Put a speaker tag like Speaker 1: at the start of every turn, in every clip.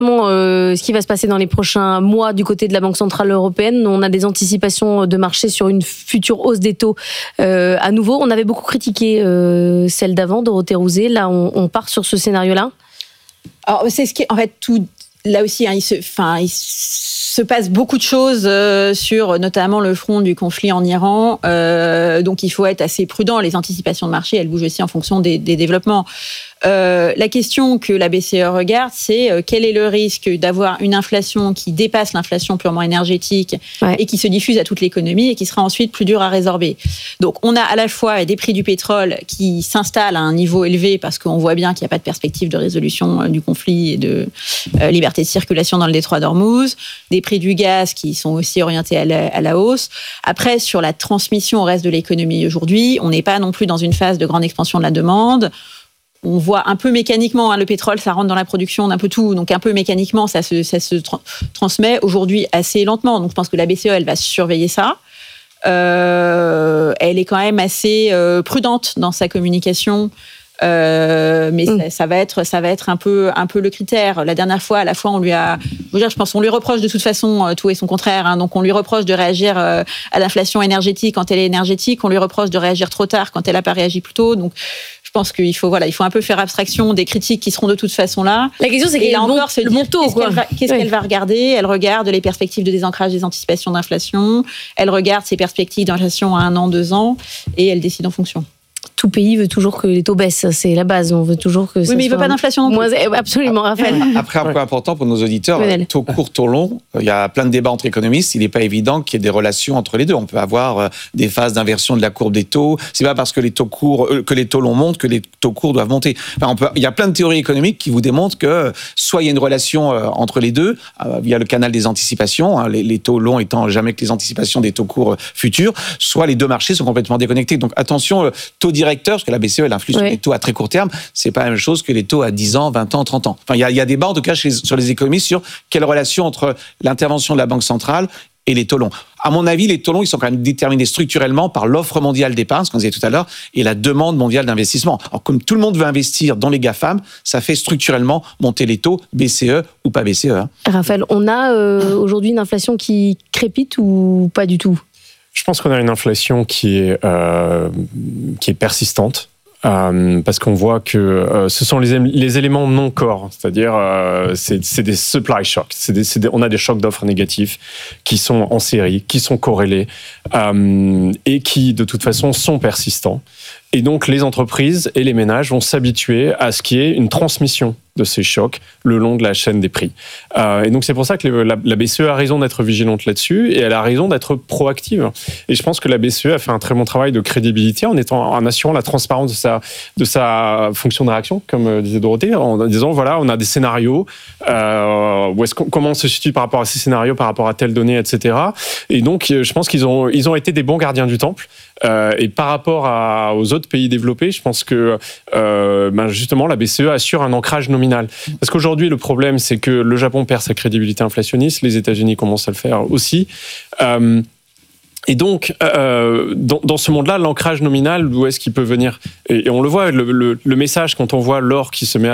Speaker 1: ce qui va se passer dans les prochains mois du côté de la Banque Centrale Européenne. On a des anticipations de marché sur une future hausse des taux à nouveau. On avait beaucoup critiqué celle d'avant, Dorothée Rouzet. Là, on part sur ce scénario-là.
Speaker 2: Alors, c'est ce qui est, en fait, tout. Là aussi, il se passe beaucoup de choses sur notamment le front du conflit en Iran. Donc, il faut être assez prudent. Les anticipations de marché, elles bougent aussi en fonction des développements. La question que la BCE regarde, c'est quel est le risque d'avoir une inflation qui dépasse l'inflation purement énergétique et qui se diffuse à toute l'économie et qui sera ensuite plus dure à résorber. Donc, on a à la fois des prix du pétrole qui s'installent à un niveau élevé parce qu'on voit bien qu'il n'y a pas de perspective de résolution du conflit et de liberté de circulation dans le détroit d'Ormuz, des prix du gaz qui sont aussi orientés à la hausse. Après, sur la transmission au reste de l'économie aujourd'hui, on n'est pas non plus dans une phase de grande expansion de la demande. On voit un peu mécaniquement, le pétrole, ça rentre dans la production d'un peu tout, donc un peu mécaniquement, ça se transmet aujourd'hui assez lentement. Donc je pense que la BCE, elle va surveiller ça. Elle est quand même assez prudente dans sa communication. Mais ça va être un peu le critère. La dernière fois, à la fois, je pense, on lui reproche de toute façon tout et son contraire. Hein, donc, on lui reproche de réagir à l'inflation énergétique quand elle est énergétique. On lui reproche de réagir trop tard quand elle n'a pas réagi plus tôt. Donc, je pense qu'il faut un peu faire abstraction des critiques qui seront de toute façon là.
Speaker 1: La question, c'est le bon taux.
Speaker 2: Qu'est-ce qu'elle va regarder ? Elle regarde les perspectives de désancrage des anticipations d'inflation. Elle regarde ses perspectives d'inflation à 1 an, 2 ans, et elle décide en fonction.
Speaker 1: Tout pays veut toujours que les taux baissent, c'est la base. On veut toujours que
Speaker 2: oui, mais il ne veut pas d'inflation non plus.
Speaker 1: Absolument, Raphaël.
Speaker 3: Après, un point important pour nos auditeurs, taux court, taux long, il y a plein de débats entre économistes. Il n'est pas évident qu'il y ait des relations entre les deux. On peut avoir des phases d'inversion de la courbe des taux. C'est pas parce que les taux courts, que les taux longs montent que les taux courts doivent monter. Il y a plein de théories économiques qui vous démontrent que soit il y a une relation entre les deux via le canal des anticipations, les taux longs étant jamais que les anticipations des taux courts futurs, soit les deux marchés sont complètement déconnectés. Donc attention, taux directeur, parce que la BCE elle influe sur les taux à très court terme, c'est pas la même chose que les taux à 10 ans, 20 ans, 30 ans. Enfin, il y a débat en tout cas sur les économistes sur quelle relation entre l'intervention de la Banque centrale et les taux longs. À mon avis, les taux longs, ils sont quand même déterminés structurellement par l'offre mondiale d'épargne, ce qu'on disait tout à l'heure, et la demande mondiale d'investissement. Alors, comme tout le monde veut investir dans les GAFAM, ça fait structurellement monter les taux, BCE ou pas BCE. Hein.
Speaker 1: Raphaël, on a aujourd'hui une inflation qui crépite ou pas du tout ?
Speaker 4: Je pense qu'on a une inflation qui est persistante. Parce qu'on voit que ce sont les éléments non corps, c'est-à-dire c'est des supply shocks, on a des chocs d'offres négatifs qui sont en série, qui sont corrélés et qui de toute façon sont persistants. Et donc les entreprises et les ménages vont s'habituer à ce qu'il y ait une transmission de ces chocs le long de la chaîne des prix. Et donc c'est pour ça que la BCE a raison d'être vigilante là-dessus et elle a raison d'être proactive. Et je pense que la BCE a fait un très bon travail de crédibilité en assurant la transparence de sa fonction de réaction, comme disait Dorothée, en disant voilà, on a des scénarios, comment on se situe par rapport à ces scénarios, par rapport à telle donnée, etc. Et donc je pense qu'ils ont été des bons gardiens du temple. Et par rapport aux autres pays développés, je pense que justement la BCE assure un ancrage nominal. Parce qu'aujourd'hui, le problème, c'est que le Japon perd sa crédibilité inflationniste, les États-Unis commencent à le faire aussi. Et donc, dans ce monde-là, l'ancrage nominal, d'où est-ce qu'il peut venir ? Et on le voit, le message, quand on voit l'or qui se met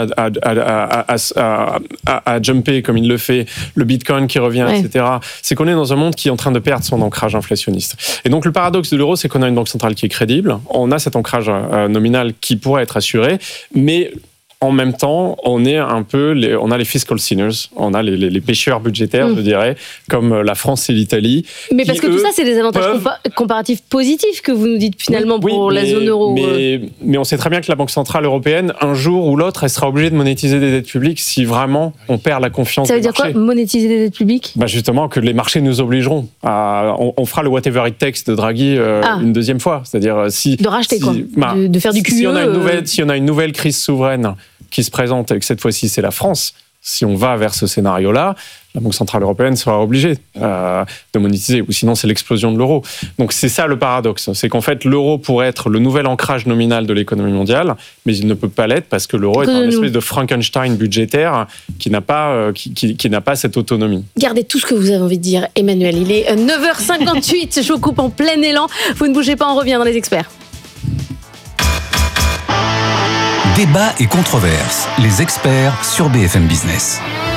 Speaker 4: à jumper comme il le fait, le bitcoin qui revient, etc., c'est qu'on est dans un monde qui est en train de perdre son ancrage inflationniste. Et donc, le paradoxe de l'euro, c'est qu'on a une banque centrale qui est crédible, on a cet ancrage nominal qui pourrait être assuré, mais en même temps, on a les fiscal sinners, on a les pêcheurs budgétaires, je dirais, comme la France et l'Italie.
Speaker 1: Mais parce que tout ça, c'est des avantages comparatifs positifs que vous nous dites finalement pour la zone euro.
Speaker 4: Mais on sait très bien que la Banque centrale européenne, un jour ou l'autre, elle sera obligée de monétiser des dettes publiques si vraiment on perd la confiance.
Speaker 1: Ça veut dire quoi, monétiser des dettes publiques ?
Speaker 4: Justement, que les marchés nous obligeront on fera le whatever it takes de Draghi une deuxième fois. C'est-à-dire de
Speaker 1: racheter de faire du QE.
Speaker 4: Si on a une nouvelle crise souveraine qui se présente, et que cette fois-ci c'est la France, si on va vers ce scénario-là, la Banque centrale européenne sera obligée de monétiser, ou sinon c'est l'explosion de l'euro. Donc c'est ça le paradoxe, c'est qu'en fait l'euro pourrait être le nouvel ancrage nominal de l'économie mondiale, mais il ne peut pas l'être parce que l'euro est un espèce de Frankenstein budgétaire qui n'a pas cette autonomie.
Speaker 1: Gardez tout ce que vous avez envie de dire, Emmanuel. Il est 9h58, je vous coupe en plein élan. Vous ne bougez pas, on revient dans les experts.
Speaker 5: Débat et controverse, les experts sur BFM Business.